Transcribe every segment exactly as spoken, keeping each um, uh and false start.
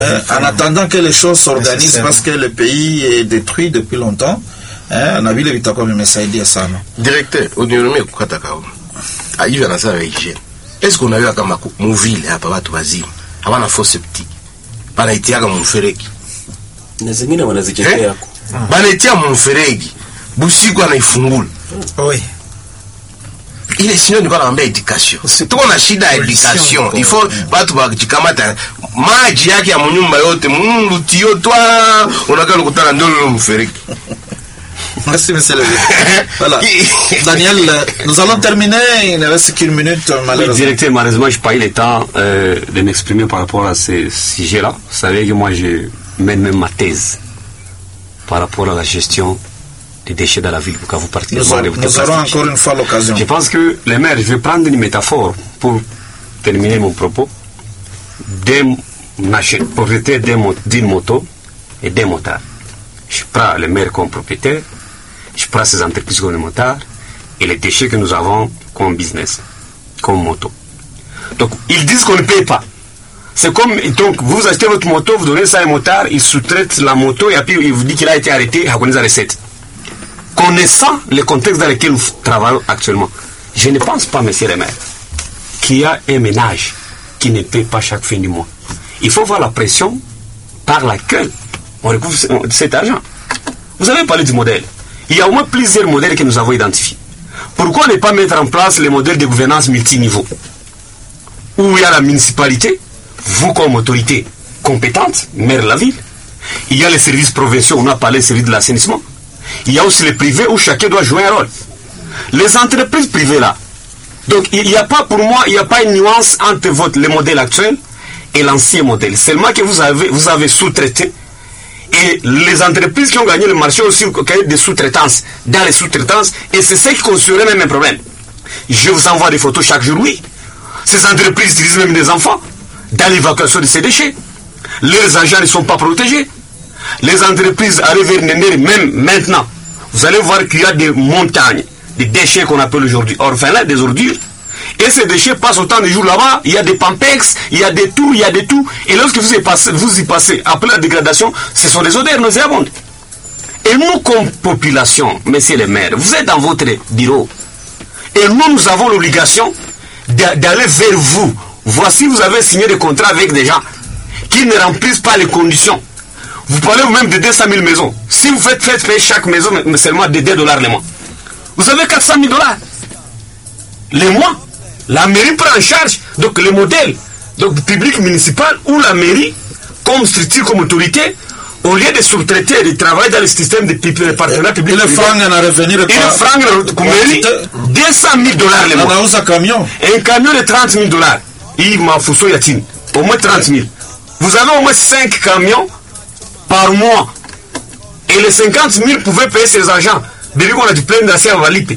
En attendant que les choses s'organisent, parce que le pays est détruit depuis longtemps, on a vu les vitacos de Messaïdi à ça. Directeur, au niveau de Katakao, à Yves Anassa avec hygiène. Est-ce qu'on a eu à Kamako, mon ville, à Papa Toazim, avant la fosse septique, Panaïtia à mon ferregi. Nazimina wanazichekea yako. Banaïtia mon ferregi, Boussigo à Ifungul. Oui. Il est sinon de quoi l'ambé éducation. C'est tout on a chida éducation. Il faut battre par Chikamata. Maji yake ya munyumba yote, mungu tio toi, on a qu'à le côté de mon ferregi. Merci, monsieur le Voilà. Daniel, nous allons terminer. Il ne reste qu'une minute, malheureusement. Oui, directeur, malheureusement, je n'ai pas eu le temps euh, de m'exprimer par rapport à ce sujet-là. Vous savez que moi, je mène même ma thèse par rapport à la gestion des déchets dans la ville. Pour vous nous, a, nous aurons encore une fois l'occasion. Je pense que les maires, je vais prendre une métaphore pour terminer mon propos. Des propriétaires d'une moto et des motards. Je prends les maires comme propriétaires. Je prends ces entreprises comme motards et les déchets que nous avons comme business, comme moto. Donc, ils disent qu'on ne paye pas. C'est comme, donc, vous achetez votre moto, vous donnez ça à un motard, il sous-traite la moto et puis il vous dit qu'il a été arrêté, il connaît la recette. Connaissant le contexte dans lequel nous travaillons actuellement, je ne pense pas, monsieur le maire, qu'il y a un ménage qui ne paye pas chaque fin du mois. Il faut voir la pression par laquelle on recouvre cet argent. Vous avez parlé du modèle. Il y a au moins plusieurs modèles que nous avons identifiés. Pourquoi ne pas mettre en place les modèles de gouvernance multiniveau où il y a la municipalité, vous comme autorité compétente, maire de la ville, il y a les services provinciaux, on a parlé des services de l'assainissement, il y a aussi les privés où chacun doit jouer un rôle. Les entreprises privées là, donc il n'y a pas pour moi, il n'y a pas une nuance entre votre, le modèle actuel et l'ancien modèle. Seulement que vous avez, vous avez sous-traité. Et les entreprises qui ont gagné le marché aussi ont gagné des sous-traitances dans les sous-traitances, et c'est ça qui constituerait même un problème. Je vous envoie des photos chaque jour, oui. Ces entreprises utilisent même des enfants dans l'évacuation de ces déchets. Leurs agents ne sont pas protégés. Les entreprises arrivent à venir, même maintenant, vous allez voir qu'il y a des montagnes, des déchets qu'on appelle aujourd'hui orphelins, des ordures. Et ces déchets passent autant de jours là-bas, il y a des pampex, il y a des tout, il y a des tout. Et lorsque vous y passez, vous y passez après la dégradation, ce sont des odeurs nauséabondes. Et nous, comme population, messieurs les maires, vous êtes dans votre bureau. Et nous, nous avons l'obligation d'aller vers vous. Voici, vous avez signé des contrats avec des gens qui ne remplissent pas les conditions. Vous parlez vous-même de deux cent mille maisons. Si vous faites, faites payer chaque maison, mais seulement de deux dollars le mois. Vous avez quatre cent mille dollars. Les mois. La mairie prend en charge donc le modèle donc, public municipal où la mairie, comme structure, comme autorité, au lieu de sous-traiter de travail dans le système de partenariat public, il franc en a revenir il franc comme mairie deux cent mille dollars le mois. Un camion. Un camion de trente mille dollars. Il m'a foutu yatine. Au moins trente mille. Vous avez au moins cinq camions par mois. Et les cinquante mille pouvaient payer ses agents. Depuis qu'on a du plein d'acier à Valipé.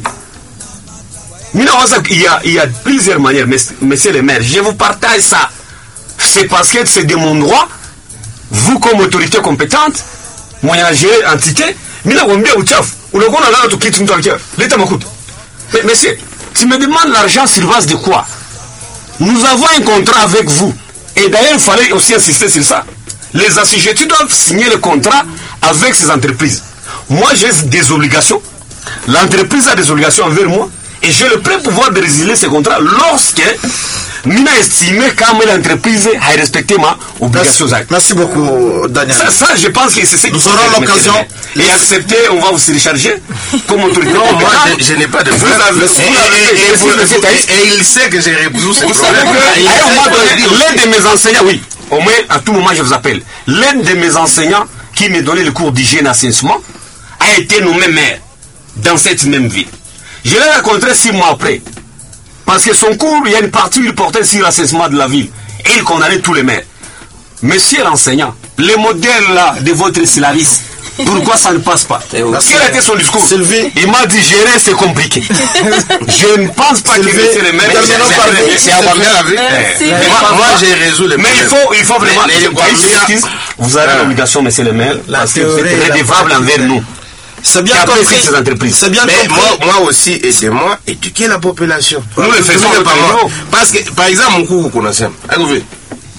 Il y, a, il y a plusieurs manières, messieurs les maires. Je vous partage ça. C'est parce que c'est de mon droit, vous comme autorité compétente, moi j'ai entité, mais là on dit au chef, ou le gars là tu quittes ton cœur. L'état m'écoute. Mais monsieur, tu me demandes l'argent sur base de quoi? Nous avons un contrat avec vous. Et d'ailleurs, il fallait aussi insister sur ça. Les assujettis doivent signer le contrat avec ces entreprises. Moi j'ai des obligations. L'entreprise a des obligations envers moi. Et j'ai le plein pouvoir de résilier ces contrats lorsque Mina estimé quand l'entreprise a respecté ma obligation. Merci, merci beaucoup, Daniel. Ça, ça, je pense que c'est ce nous aurons l'occasion. Et accepter, on va vous recharger comme autorité. Non, moi, je, je n'ai pas de problème. Et il sait que j'ai résolu ce problème. L'un de mes enseignants, oui, au moins, à tout moment, je vous appelle. L'un de mes enseignants qui me donnait le cours d'hygiène et assainissement a été nommé maire dans cette même ville. Je l'ai rencontré six mois après. Parce que son cours, il y a une partie où il portait sur l'assainissement de la ville. Et il condamnait tous les maires. Monsieur l'enseignant, le modèle là de votre service, pourquoi ça ne passe pas? Quel a été son discours? Sylvie. Il m'a dit gérer c'est compliqué. Je ne pense pas Sylvie. Que monsieur le maire... C'est à ma mère avec. Moi j'ai résolu le Mais il faut, il faut vraiment... Vous avez l'obligation, monsieur le maire, parce que vous êtes redevable envers nous. C'est bien compris ces entreprises. C'est bien mais moi, moi aussi, aidez-moi, éduquer la population. Nous le faisons pas moi. Parce que, par exemple, mon cours, vous connaissez.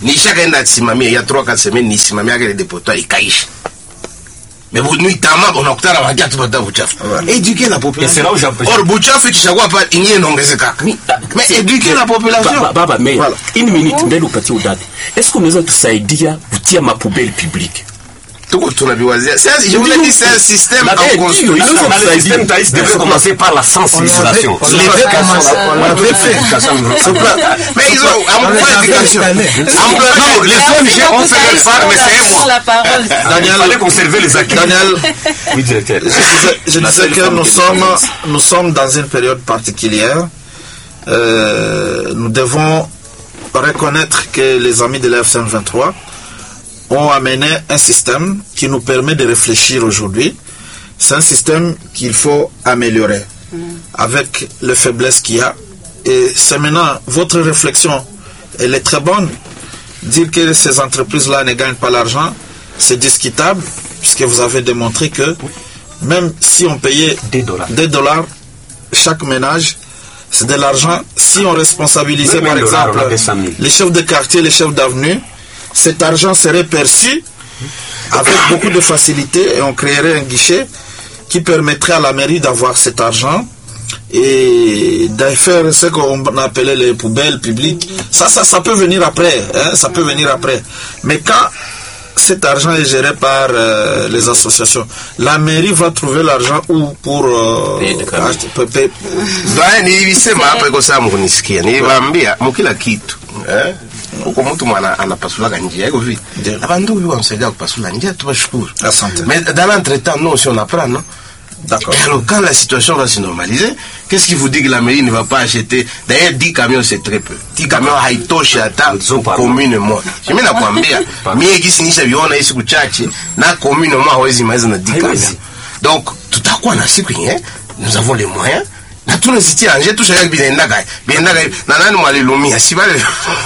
nishakaenda simamia ya trois quatre semaines nisimamia ile depotoir ikaisha. Mais vous nuit tama unakutana na watu pata buchafu. Éduquer la population. Or buchafu kishakuwa pale ingine inaongezeka. Mais éduquer la population. Baba mais une minute mbele upatie udate. Est-ce que unaweza tusaidia kutia mapoubelle publique? Tout tunaviwazia. C'est je voulais dire c'est un système en construction. Le système Taïs devrait commencer par la sensibilisation. L'éducation. Mais ils ont un éducation. Non, les O N G ont fait leur part, mais c'est moi. La parole. Daniel, Il fallait conserver les acquis. Daniel, Oui, directeur. je disais, je disais que nous sommes, nous sommes dans une période particulière. Euh, nous devons reconnaître que les amis de la F C M vingt-trois ont amené un système qui nous permet de réfléchir aujourd'hui. C'est un système qu'il faut améliorer mm. avec les faiblesses qu'il y a. Et c'est maintenant votre réflexion, elle est très bonne. Dire que ces entreprises-là ne gagnent pas l'argent, c'est discutable, puisque vous avez démontré que même si on payait des dollars, des dollars chaque ménage, c'est de l'argent. Si on responsabilisait même par dollar, exemple les chefs de quartier, les chefs d'avenue, cet argent serait perçu avec beaucoup de facilité et on créerait un guichet qui permettrait à la mairie d'avoir cet argent et de faire ce qu'on appelait les poubelles publiques. Ça, ça, ça peut venir après, hein, ça peut venir après. Mais quand cet argent est géré par euh, les associations, la mairie va trouver l'argent où pour euh, acheter. Nilisema hapa kwa sababu kunisikia. Niliwaambia mkila kitu, eh? Uko mtu mwana anapasula njia yako vipi? Abandu wao wanasaidia kupasula njia, tubashukuru. Asante. Mais dans l'entretemps, nous si on apprend, non? D'accord. Et alors quand la situation va se normaliser, qu'est-ce qui vous dit que la mairie ne va pas acheter? D'ailleurs dix camions c'est très peu. dix camions haitoshi hata commune moja. Mimi nakwambia, mimi kisinisha viona hizi kuchache na commune moja hawezi maiza na dix camions. Donc tutakuwa na siku yenyewe, nous avons les moyens. Na tunasitia anje tushaka bienda kai. Bienda kai na nani mwalilumia si vale.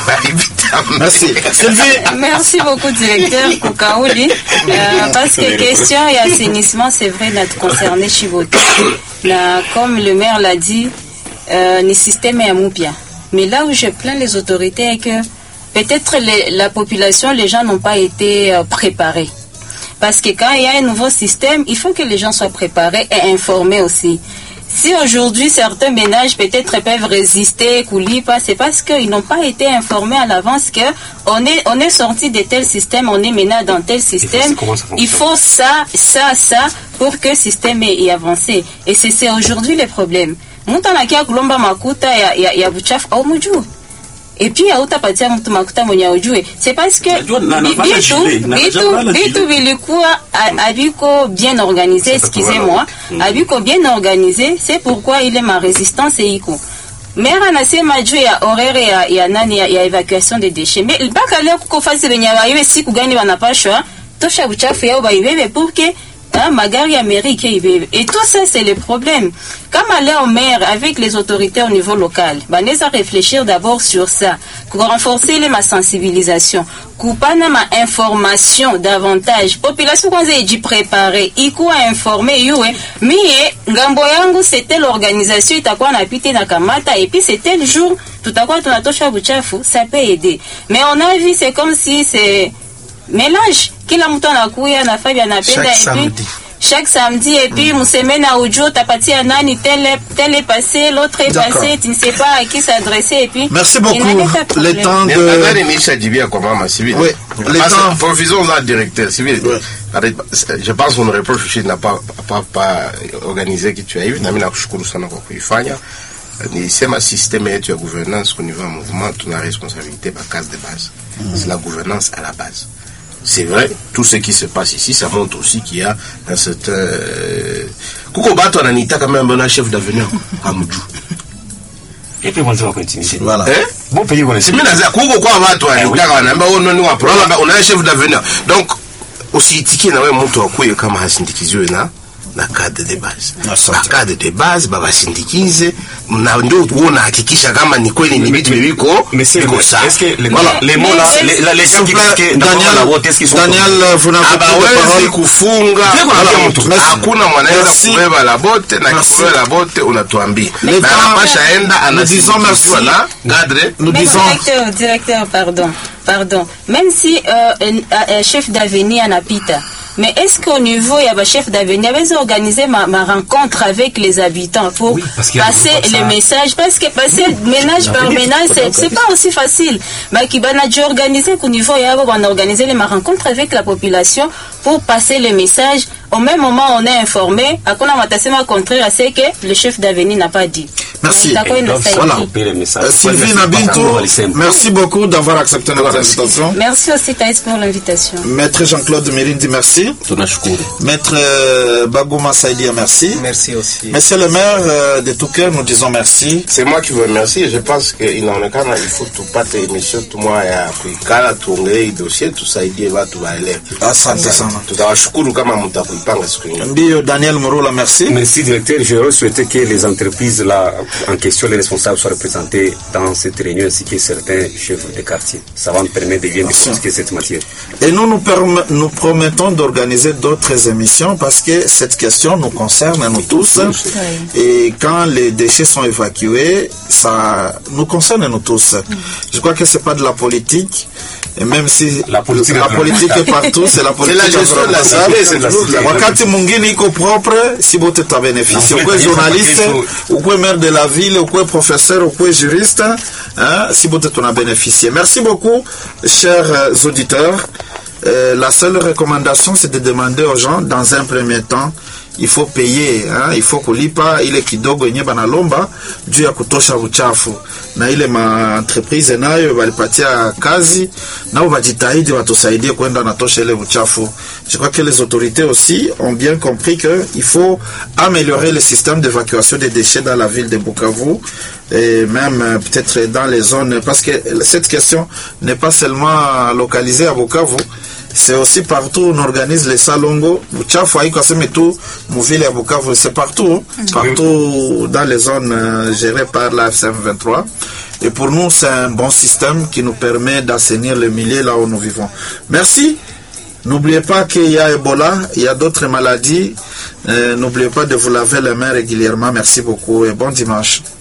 Merci. Merci beaucoup directeur Kukauli euh, parce que question et assainissement c'est vrai notre concerné Chivoto. Là comme le maire l'a dit euh, le système est moupia. Mais là où je plains les autorités est que peut-être les, la population les gens n'ont pas été euh, préparés. Parce que quand il y a un nouveau système, il faut que les gens soient préparés et informés aussi. Si aujourd'hui certains ménages peut-être peuvent résister, couler pas, c'est parce qu'ils n'ont pas été informés à l'avance que on est on est sorti de tel système, on est maintenant dans tel système. Il faut ça, ça, ça pour que le système ait avancé. Et c'est c'est aujourd'hui le problème. Mutana kia kulomba makuta ya ya, ya buchafu au muju. Et puis hautapatia mtu makuta mwenye ujue. C'est parce que vitu vitu vitu vilikuwa habiko bien organisé, excusez-moi, habiko bien organisé, c'est pourquoi il est ma résistance et iko. Mère anasema juu ya horaire ya, ya nani ya, ya évacuation des déchets. Mais mpaka leo kuko fasi benye baiwe siku gani wanapashwa tosha buchafu yao baiwe pour que hein, magari Amérique et tout ça c'est le problème. Comme aller au maire avec les autorités au niveau local, bah nous à réfléchir d'abord sur ça, pour renforcer les ma sensibilisation, coupana ma information davantage. Population quand est dit préparer, iko informer you mais ngambo yangu c'était l'organisation itakuwa na pite na kamata et puis c'était le jour tutakuwa tunatosha buchafu, ça peut aider. Mais on a vu c'est comme si c'est mélange kila mtu anakuya na Fabia anapenda et puis chaque samedi et puis msemene na ujo tapatia nani tel tel est passé l'autre est passé tu ne sais pas à qui s'adresser et puis merci beaucoup le temps de oui le temps professeur là directeur civil je pense qu'on reproche aussi n'a pas pas pas organisé que tu as eu na mimi nakushukuru sana kwa kuifanya ni sema système yetu ya gouvernance au niveau mouvement tuna responsabilité par case de base c'est la gouvernance à la base. C'est vrai, tout ce qui se passe ici, ça montre aussi qu'il y a un certain... Kouko bato ananita quand même un chef d'avenir à Moudjou. Et puis, on va continuer. Voilà. Hein? Bon pays, on est... C'est bien, Kouko quoi bato ananita on a un chef d'avenir. Donc, aussi, tiki na we mtu wa kuye kama hasindikiziwe na na cadre de base. Asante. Na cadre de base babasindikize na ndio uona hakikisha kama ni kweli ni vitu viko Monsieur, viko sawa. est-ce que les, Voilà. les mots là, les, la- les gens qui disent que Daniel, la vote, est-ce qu'ils sont Daniel, vous n'avez plus de Hawezi parole. kufunga Voilà. mtu. Merci. Hakuna mwanaweza Merci. kubeba la bote na Merci. kubeba la bote unatuambia. Les Na gens- anapasha enda Nous disons merci. anasindikizwa na cadre. Nous Mais disons, directeur, directeur, pardon, pardon. Même si euh, un, un chef d'avenir anapita, mais est-ce qu'au niveau il y a un chef d'avenir, avait organisé ma, ma rencontre avec les habitants pour Oui, parce qu'il y a passer beaucoup de les ça. messages, parce que passer ménage par ménage, c'est, c'est pas aussi facile. Mais qui va déjà organiser qu'au niveau il y a on a organisé les ma rencontre avec la population pour passer les messages. Au même moment, on est informé. À quoi on a tassé ma contraire à ce que le chef d'avenir n'a pas dit. Merci. Donc, t'as quoi, une doivent saïdi. Voilà. couper les messages. euh, Sylvie Merci, Nabinto, Patamo, Walisem. merci beaucoup d'avoir accepté notre invitation. Merci aussi Thaïs pour l'invitation. Maître Jean-Claude Mirindi, merci. Tunashukuru. Maître euh, Bagouma Saïdia, merci. Merci aussi. Monsieur le maire euh, de tout cœur, nous disons merci. C'est moi qui vous remercie. Je pense que inaonekana il faut tupate emission tumwa ya kuikala tuongelee dossier tusaidie watu waelewe. Asante sana. Tutawashukuru kama mtakuipanga siku nyingine. Ndio, Daniel Murula, merci. Merci, directeur. J'aurais souhaité que les entreprises là, en question, les responsables soient représentés dans cette réunion ainsi que certains chefs de quartier. Ça va me permettre de bien décortiquer cette matière. Et nous, nous, perm- nous promettons d'organiser d'autres émissions parce que cette question nous concerne, nous tous. Et quand les déchets sont évacués, ça nous concerne, nous tous. Je crois que c'est pas de la politique. Et même si La politique la politique est partout, c'est la politique la gestion de la environnementale. cité, c'est toujours la- Wakati mwingine iko propre, si bote ta bénéficie. La Ukwe politique, journaliste, il ukwe maire de la ville, ukwe professeur, ukwe juriste, hein, si bote tu en as bénéficié. Merci beaucoup, chers euh, auditeurs. Euh, la seule recommandation, c'est de demander aux gens, dans un premier temps, il faut payer, hein, il faut kulipa ile kidogo yenye banalomba juu ya kutosha uchafu, na ile ma entreprise nayo walipatia kazi nao wajitahidi watusaidie kwenda natosha ile uchafu. Je crois que les autorités aussi ont bien compris que il faut améliorer le système d'évacuation des déchets dans la ville de Bukavu et même euh, peut-être dans les zones, parce que cette question n'est pas seulement localisée à Bukavu. C'est aussi partout où on organise les salongo. Uchafu haiko aseme tu muvile ya Bukavu, c'est partout, partout dans les zones euh, gérées par la F C M vingt-trois. Et pour nous, c'est un bon système qui nous permet d'assainir le milieu là où nous vivons. Merci. N'oubliez pas qu'il y a Ebola, il y a d'autres maladies. Euh, n'oubliez pas de vous laver les mains régulièrement. Merci beaucoup et bon dimanche.